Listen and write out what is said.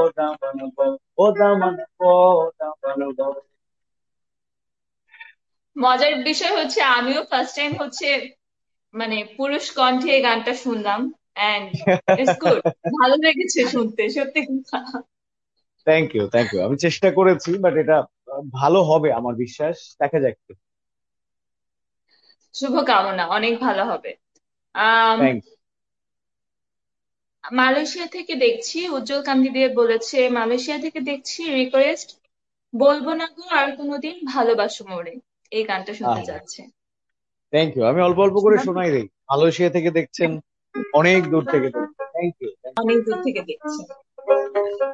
দামানো ও দামানো দামানো। মজার বিষয় হচ্ছে আমিও ফার্স্ট টাইম হচ্ছে মানে পুরুষ কণ্ঠে এই গানটা শুনলাম, এন্ড ইটস গুড, ভালো লেগেছে শুনতে সত্যি কথা। Thank you, thank you. আমি চেষ্টা করেছি, বাট এটা ভালো হবে আমার বিশ্বাস, দেখা যাক। শুভকামনা, অনেক ভালো হবে। আম থ্যাংক। মালয়েশিয়া থেকে দেখছি উজ্জ্বল কান্তি দিয়ে বলেছে, মালয়েশিয়া থেকে দেখছি রিকোয়েস্ট, বলবো না গো আর কোনোদিন ভালোবাসো মোরে, এই গানটা শুনতে চাচ্ছে। Thank you. আমি অল্প অল্প করে শোনাই দিই। মালয়েশিয়া থেকে দেখছেন, অনেক দূর থেকে দেখছেন। Thank you. অনেক দূর থেকে দেখছে।